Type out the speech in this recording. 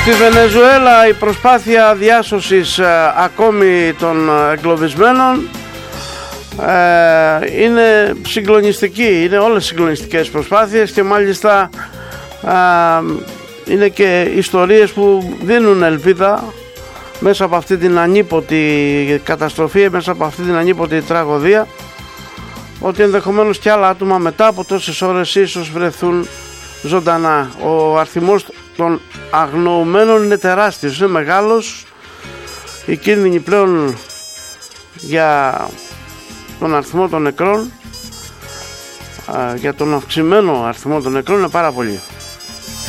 Στη Βενεζουέλα η προσπάθεια διάσωσης ακόμη των εγκλωβισμένων είναι συγκλονιστική, είναι όλες συγκλονιστικές προσπάθειες και μάλιστα είναι και ιστορίες που δίνουν ελπίδα μέσα από αυτή την ανίποτη καταστροφή, μέσα από αυτή την ανίποτη τραγωδία, ότι ενδεχομένως και άλλα άτομα μετά από τόσες ώρες ίσως βρεθούν ζωντανά. Ο αριθμός των αγνοωμένων είναι τεράστιος, είναι μεγάλος. Οι κίνδυνοι πλέον για τον αριθμό των νεκρών, για τον αυξημένο αριθμό των νεκρών είναι πάρα πολύ.